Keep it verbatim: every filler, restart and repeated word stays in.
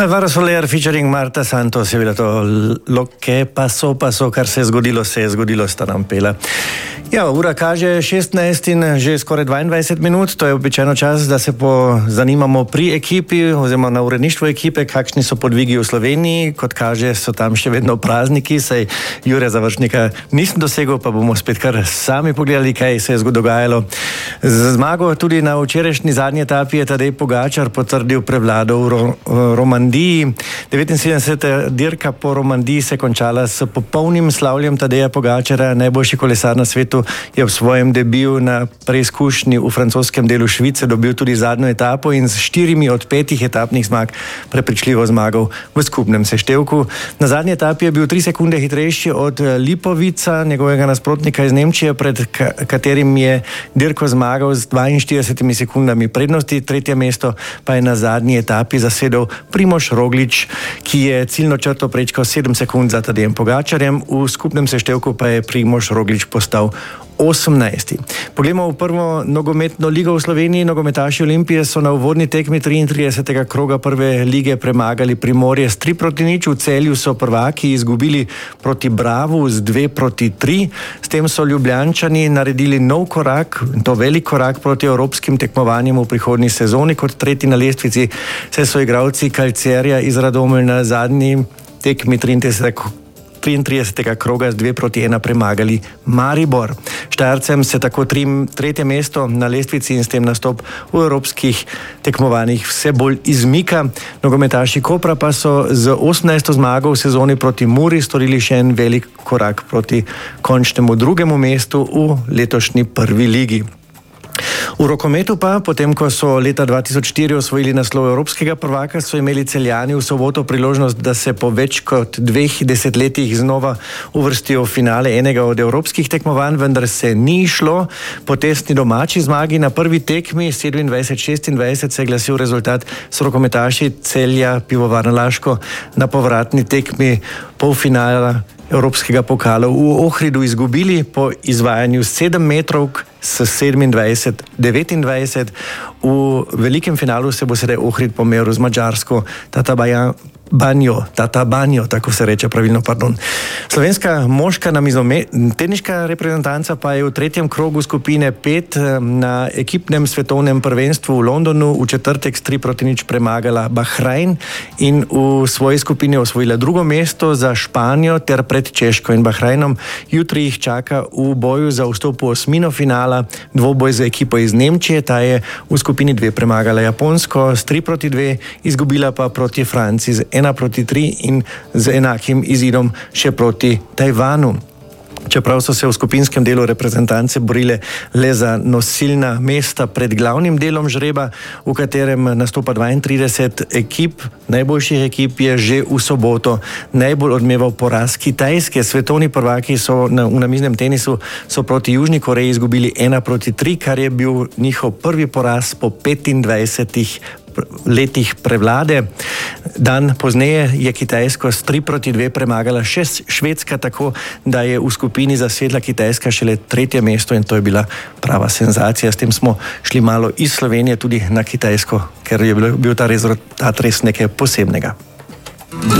Alvaro Soler featuring Marta Santos je bilo to lo que pasó, pasó, kar se je zgodilo, se je zgodilo, sta nam pela. Ja, ura kaže šestnajst in že skoraj dvaindvajset minut, to je običajno čas, da se pozanimamo pri ekipi oziroma na uredništvu ekipe, kakšni so podvigi v Sloveniji. Kot kaže, so tam še vedno prazniki, saj Jure Završnika nisem dosegel, pa bomo spet kar sami pogledali, kaj se je dogajalo. Z zmago tudi na včerajšnji zadnji etapi je Tadej Pogačar potrdil prevlado v Ro Romandiji. devetinsedemdeseta dirka po Romandiji se je končala s popolnim slavljem Tadeja Pogačara, najboljši kolesar na svetu. Je v svojem debiju na preizkušnji v francoskem delu Švice dobil tudi zadnjo etapo in s štirimi od petih etapnih zmag prepričljivo zmagal v skupnem seštevku. Na zadnji etapi je bil tri sekunde hitrejši od Lipovica, njegovega nasprotnika iz Nemčije, pred katerim je dirko zmagal z dvainštiridesetimi sekundami prednosti. Tretje mesto pa je na zadnji etapi zasedel Primož Roglič, ki je ciljno črto prečkal sedem sekund za Tadejem Pogačarjem, v skupnem seštevku pa je Primož Roglič postal osemnajsti. Poglejmo v prvo nogometno ligo v Sloveniji. Nogometaši Olimpije so na uvodni tekmi triintridesetega kroga prve lige premagali Primorje s tri proti nič. V Celju so prvaki izgubili proti Bravu z dve proti tri. S tem so Ljubljančani naredili nov korak, to velik korak proti evropskim tekmovanjem v prihodnji sezoni. Kot tretji na lestvici se so igralci Calcerja iz Radomelj na zadnji tekmi triintridesetega kroga z dve proti ena premagali Maribor. Štajercem se tako tri, tretje mesto na lestvici in s tem nastop v evropskih tekmovanjih vse bolj izmika. Nogometaši Kopra pa so z osemnajsto zmago v sezoni proti Muri storili še en velik korak proti končnemu drugemu mestu v letošnji prvi ligi. V rokometu pa, potem ko so leta dva tisoč štiri osvojili naslov evropskega prvaka, so imeli Celjani v soboto priložnost, da se po več kot dveh desetletjih znova uvrstijo v finale enega od evropskih tekmovanj, vendar se ni šlo. Po testni domači zmagi na prvi tekmi sedemindvajset šestindvajset se je glasil rezultat, s rokometaši Celja Pivovarna Laško na povratni tekmi polfinala Evropskega pokala v Ohridu izgubili po izvajanju sedem metrovk s sedemindvajset devetindvajset. V velikem finalu se bo sedaj Ohrid pomeril z Madžarsko. Tata Banjo, Tata Banjo, tako se reče pravilno, pardon. Slovenska moška namizoteniška reprezentanca pa je v tretjem krogu skupine pet na ekipnem svetovnem prvenstvu v Londonu v četrtek s tri proti nič premagala Bahrajn in v svoji skupini osvojila drugo mesto za Španijo ter pred Češko in Bahrajnom. Jutri jih čaka v boju za vstop v osmino finala dvoboj za ekipo iz Nemčije. Ta je v skupini dve premagala Japonsko s tri proti dve, izgubila pa proti Franciji z ena proti tri in z enakim izidom še proti Tajvanu. Čeprav so se v skupinskem delu reprezentance borile le za nosilna mesta pred glavnim delom žreba, v katerem nastopa dvaintrideset ekip, najboljših ekip je že v soboto najbolj odmeval poraz Kitajske. Svetovni prvaki so na, v namiznem tenisu so proti Južni Koreji izgubili ena proti tri, kar je bil njihov prvi poraz po petindvajsetih letih prevlade. Dan pozneje je Kitajsko s tri proti dve premagala še Švedska, tako da je v skupini zasedla Kitajska šele tretje mesto in to je bila prava senzacija. S tem smo šli malo iz Slovenije tudi na Kitajsko, ker je bil, bil ta rezultat res nekaj posebnega.